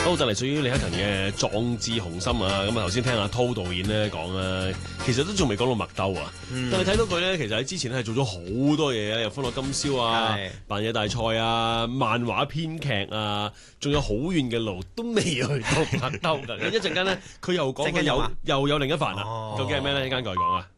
好就嚟屬於李克勤嘅壯志雄心啊！咁啊頭先聽阿濤導演咧講啦，其實都仲未講到麥兜啊，但係睇到佢咧，其實喺之前咧係做咗好多嘢啊，有歡樂今宵啊、扮嘢大賽啊、漫畫編劇啊，仲有好遠嘅路都未去到麥兜㗎。一陣間咧，佢又講佢又有另一番啦，究竟係咩咧？一陣間再講啊！